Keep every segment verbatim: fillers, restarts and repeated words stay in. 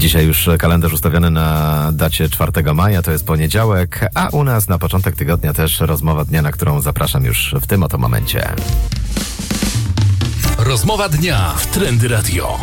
Dzisiaj już kalendarz ustawiony na dacie czwartego maja, to jest poniedziałek, a u nas na początek tygodnia też rozmowa dnia, na którą zapraszam już w tym oto momencie. Rozmowa dnia w Trendy Radio.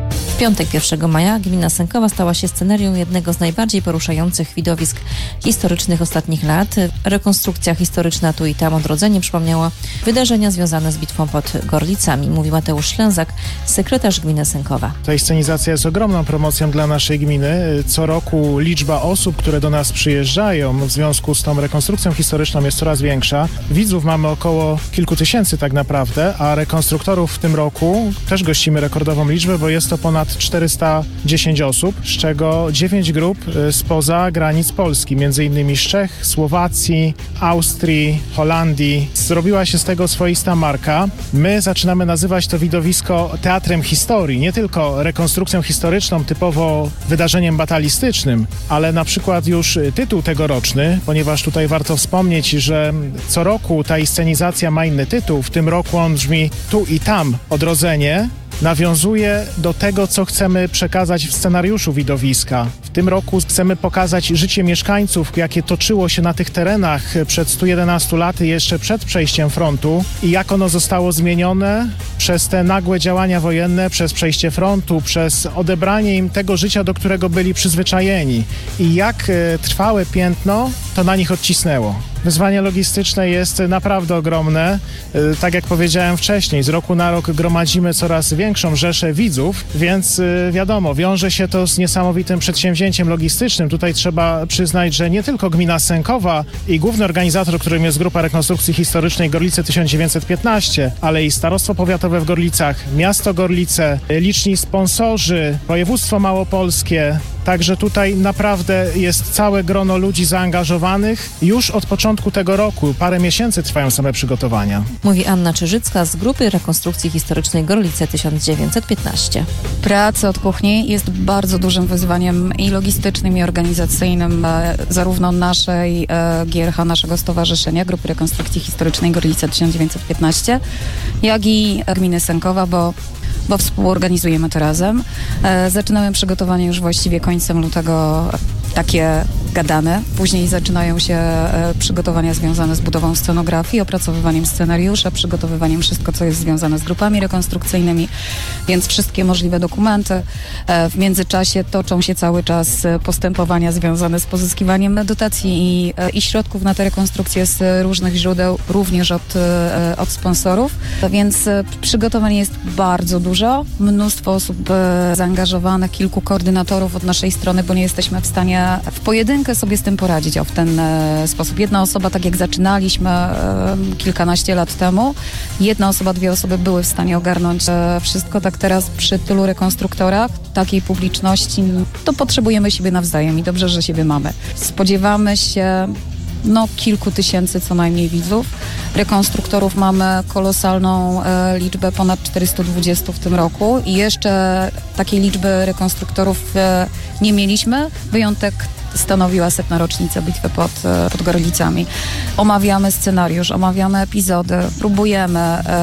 W piątek pierwszego maja gmina Sękowa stała się scenarią jednego z najbardziej poruszających widowisk historycznych ostatnich lat. Rekonstrukcja historyczna Tu i Tam Odrodzenie przypomniała wydarzenia związane z bitwą pod Gorlicami, mówi Mateusz Ślęzak, sekretarz gminy Sękowa. Ta scenizacja jest ogromną promocją dla naszej gminy. Co roku liczba osób, które do nas przyjeżdżają w związku z tą rekonstrukcją historyczną jest coraz większa. Widzów mamy około kilku tysięcy tak naprawdę, a rekonstruktorów w tym roku też gościmy rekordową liczbę, bo jest to ponad czterysta dziesięć osób, z czego dziewięć grup spoza granic Polski, między innymi z Czech, Słowacji, Austrii, Holandii. Zrobiła się z tego swoista marka. My zaczynamy nazywać to widowisko teatrem historii, nie tylko rekonstrukcją historyczną, typowo wydarzeniem batalistycznym, ale na przykład już tytuł tegoroczny, ponieważ tutaj warto wspomnieć, że co roku ta scenizacja ma inny tytuł. W tym roku on brzmi Tu i Tam Odrodzenie. Nawiązuje do tego, co chcemy przekazać w scenariuszu widowiska. W tym roku chcemy pokazać życie mieszkańców, jakie toczyło się na tych terenach przed stu jedenastu laty, jeszcze przed przejściem frontu i jak ono zostało zmienione przez te nagłe działania wojenne, przez przejście frontu, przez odebranie im tego życia, do którego byli przyzwyczajeni i jak e, trwałe piętno to na nich odcisnęło. Wyzwanie logistyczne jest naprawdę ogromne. Tak jak powiedziałem wcześniej, z roku na rok gromadzimy coraz większą rzeszę widzów, więc wiadomo, wiąże się to z niesamowitym przedsięwzięciem logistycznym. Tutaj trzeba przyznać, że nie tylko gmina Sękowa i główny organizator, którym jest Grupa Rekonstrukcji Historycznej Gorlice tysiąc dziewięćset piętnaście, ale i Starostwo Powiatowe w Gorlicach, Miasto Gorlice, liczni sponsorzy, Województwo Małopolskie. Także tutaj naprawdę jest całe grono ludzi zaangażowanych. Już od początku tego roku, parę miesięcy trwają same przygotowania. Mówi Anna Czyżycka z Grupy Rekonstrukcji Historycznej Gorlice tysiąc dziewięćset piętnaście. Praca od kuchni jest bardzo dużym wyzwaniem i logistycznym, i organizacyjnym, zarówno naszej G R H, naszego stowarzyszenia, Grupy Rekonstrukcji Historycznej Gorlice tysiąc dziewięćset piętnaście, jak i gminy Sękowa, bo bo współorganizujemy to razem. E, zaczynamy przygotowanie już właściwie końcem lutego, takie gadane. Później zaczynają się e, przygotowania związane z budową scenografii, opracowywaniem scenariusza, przygotowywaniem wszystko, co jest związane z grupami rekonstrukcyjnymi, więc wszystkie możliwe dokumenty. E, w międzyczasie toczą się cały czas postępowania związane z pozyskiwaniem dotacji i, e, i środków na te rekonstrukcje z różnych źródeł, również od, e, od sponsorów. Więc e, przygotowań jest bardzo dużo. Mnóstwo osób e, zaangażowanych, kilku koordynatorów od naszej strony, bo nie jesteśmy w stanie w pojedynkę sobie z tym poradzić o, w ten e, sposób. Jedna osoba, tak jak zaczynaliśmy e, kilkanaście lat temu, jedna osoba, dwie osoby były w stanie ogarnąć e, wszystko. Tak teraz przy tylu rekonstruktorach, takiej publiczności, to potrzebujemy siebie nawzajem i dobrze, że siebie mamy. Spodziewamy się no kilku tysięcy co najmniej widzów. Rekonstruktorów mamy kolosalną e, liczbę, ponad czterysta dwadzieścia w tym roku i jeszcze takiej liczby rekonstruktorów e, nie mieliśmy. Wyjątek stanowiła setna rocznica bitwy pod, e, pod Gorlicami. Omawiamy scenariusz, omawiamy epizody, próbujemy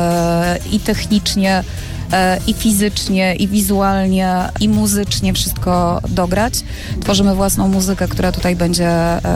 e, i technicznie, i fizycznie, i wizualnie, i muzycznie wszystko dograć. Tworzymy własną muzykę, która tutaj będzie,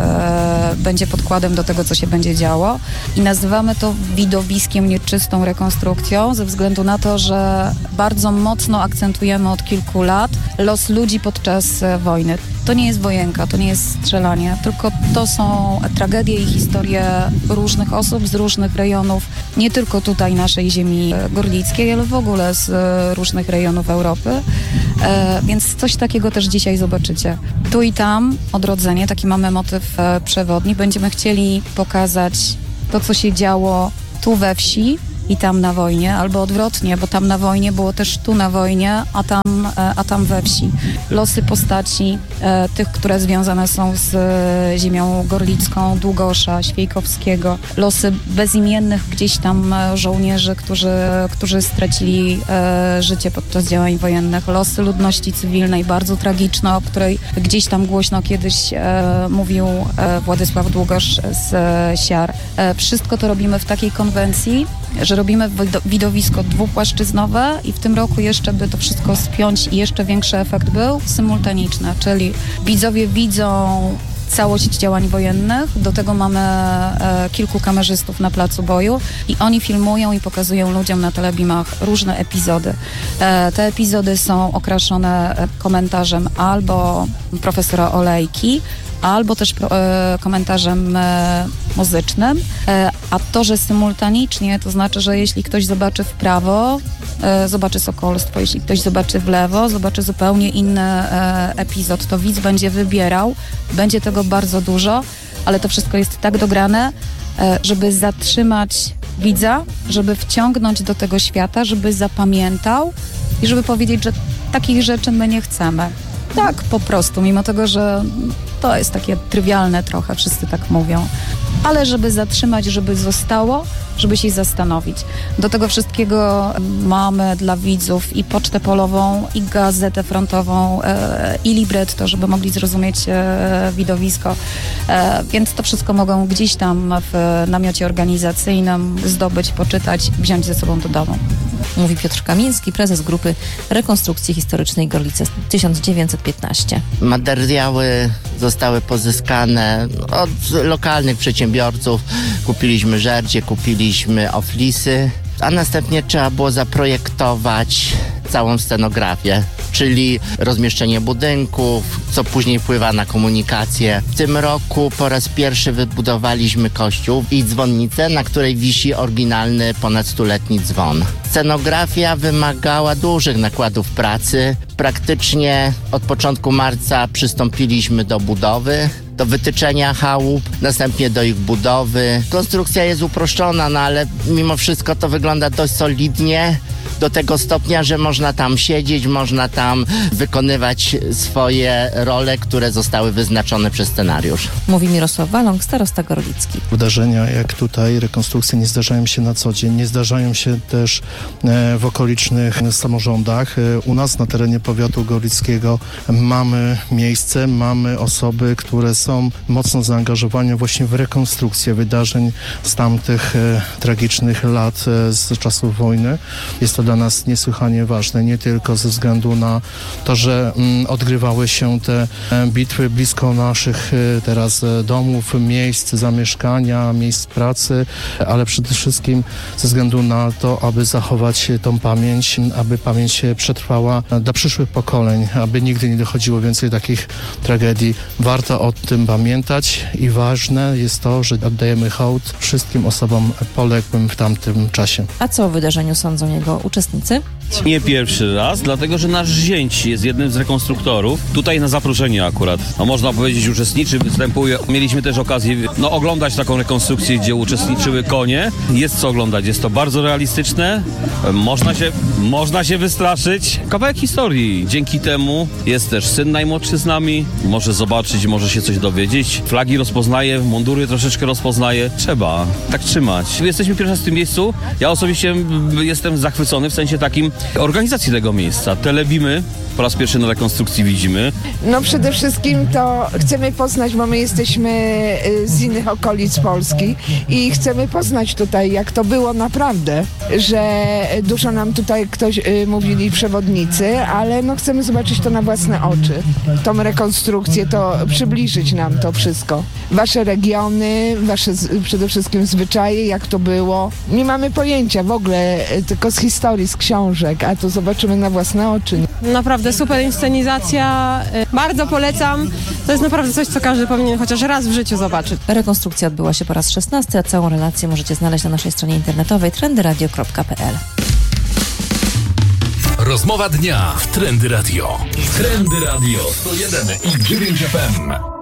e, będzie podkładem do tego, co się będzie działo. I nazywamy to widowiskiem, nieczystą rekonstrukcją, ze względu na to, że bardzo mocno akcentujemy od kilku lat los ludzi podczas wojny. To nie jest wojenka, to nie jest strzelanie, tylko to są tragedie i historie różnych osób z różnych rejonów, nie tylko tutaj naszej ziemi gorlickiej, ale w ogóle z różnych rejonów Europy, e, więc coś takiego też dzisiaj zobaczycie. Tu i Tam Odrodzenie, taki mamy motyw e, przewodni. Będziemy chcieli pokazać to, co się działo tu we wsi i tam na wojnie, albo odwrotnie, bo tam na wojnie było też tu na wojnie, a tam, a tam we wsi. Losy postaci, e, tych, które związane są z e, ziemią gorlicką, Długosza, Świejkowskiego. Losy bezimiennych gdzieś tam żołnierzy, którzy, którzy stracili e, życie podczas działań wojennych. Losy ludności cywilnej, bardzo tragiczne, o której gdzieś tam głośno kiedyś e, mówił e, Władysław Długosz z e, Siar. E, wszystko to robimy w takiej konwencji, że robimy widowisko dwupłaszczyznowe i w tym roku jeszcze, by to wszystko spiąć wziąć i jeszcze większy efekt był symultaniczny, czyli widzowie widzą całość działań wojennych. Do tego mamy e, kilku kamerzystów na placu boju i oni filmują i pokazują ludziom na telebimach różne epizody. E, te epizody są okraszone komentarzem albo profesora Olejki, albo też e, komentarzem e, muzycznym, e, a to, że symultanicznie, to znaczy, że jeśli ktoś zobaczy w prawo, e, zobaczy sokolstwo, jeśli ktoś zobaczy w lewo, zobaczy zupełnie inny e, epizod, to widz będzie wybierał, będzie tego bardzo dużo, ale to wszystko jest tak dograne, e, żeby zatrzymać widza, żeby wciągnąć do tego świata, żeby zapamiętał i żeby powiedzieć, że takich rzeczy my nie chcemy. Tak, po prostu, mimo tego, że to jest takie trywialne trochę, wszyscy tak mówią. Ale żeby zatrzymać, żeby zostało, żeby się zastanowić. Do tego wszystkiego mamy dla widzów i pocztę polową, i gazetę frontową, e, i libretto, żeby mogli zrozumieć e, widowisko. E, więc to wszystko mogą gdzieś tam w namiocie organizacyjnym zdobyć, poczytać, wziąć ze sobą do domu. Mówi Piotr Kamiński, prezes Grupy Rekonstrukcji Historycznej Gorlice tysiąc dziewięćset piętnaście. Materiały zostały pozyskane od lokalnych przedsiębiorców. Kupiliśmy żerdzie, kupiliśmy oflisy, a następnie trzeba było zaprojektować całą scenografię, czyli rozmieszczenie budynków, co później wpływa na komunikację. W tym roku po raz pierwszy wybudowaliśmy kościół i dzwonnicę, na której wisi oryginalny ponad stuletni dzwon. Scenografia wymagała dużych nakładów pracy. Praktycznie od początku marca przystąpiliśmy do budowy, do wytyczenia chałup, następnie do ich budowy. Konstrukcja jest uproszczona, no ale mimo wszystko to wygląda dość solidnie, do tego stopnia, że można tam siedzieć, można tam wykonywać swoje role, które zostały wyznaczone przez scenariusz. Mówi Mirosław Waląg, starosta gorlicki. Wydarzenia jak tutaj, rekonstrukcje nie zdarzają się na co dzień, nie zdarzają się też w okolicznych samorządach. U nas na terenie powiatu gorlickiego mamy miejsce, mamy osoby, które są mocno zaangażowane właśnie w rekonstrukcję wydarzeń z tamtych tragicznych lat, z czasów wojny. Jest to dla nas niesłychanie ważne, nie tylko ze względu na to, że mm, odgrywały się te e, bitwy blisko naszych e, teraz e, domów, miejsc zamieszkania, miejsc pracy, ale przede wszystkim ze względu na to, aby zachować tą pamięć, aby pamięć przetrwała dla przyszłych pokoleń, aby nigdy nie dochodziło więcej takich tragedii. Warto o tym pamiętać i ważne jest to, że oddajemy hołd wszystkim osobom poległym w tamtym czasie. A co o wydarzeniu sądzą jego uczestnicy? Nie pierwszy raz, dlatego że nasz zięć jest jednym z rekonstruktorów. Tutaj na zaproszenie akurat, no można powiedzieć, uczestniczy, występuje. Mieliśmy też okazję no, oglądać taką rekonstrukcję, gdzie uczestniczyły konie. Jest co oglądać, jest to bardzo realistyczne. Można się, można się wystraszyć. Kawałek historii. Dzięki temu jest też syn najmłodszy z nami. Może zobaczyć, może się coś dowiedzieć. Flagi rozpoznaje, mundury troszeczkę rozpoznaje. Trzeba tak trzymać. Jesteśmy pierwszy raz w tym miejscu. Ja osobiście jestem zachwycony w sensie takim organizacji tego miejsca. Telebimy po raz pierwszy na rekonstrukcji widzimy. No przede wszystkim to chcemy poznać, bo my jesteśmy z innych okolic Polski i chcemy poznać tutaj, jak to było naprawdę, że dużo nam tutaj ktoś mówili przewodnicy, ale no chcemy zobaczyć to na własne oczy. Tą rekonstrukcję, to przybliżyć nam to wszystko. Wasze regiony, wasze przede wszystkim zwyczaje, jak to było. Nie mamy pojęcia w ogóle, tylko z historii, z książek, a to zobaczymy na własne oczy. Naprawdę super inscenizacja, bardzo polecam. To jest naprawdę coś, co każdy powinien chociaż raz w życiu zobaczyć. Rekonstrukcja odbyła się po raz szesnasty, a całą relację możecie znaleźć na naszej stronie internetowej trendy radio kropka p l. Rozmowa dnia w Trendy Radio. Trendy Radio sto jeden i dziewięć F M.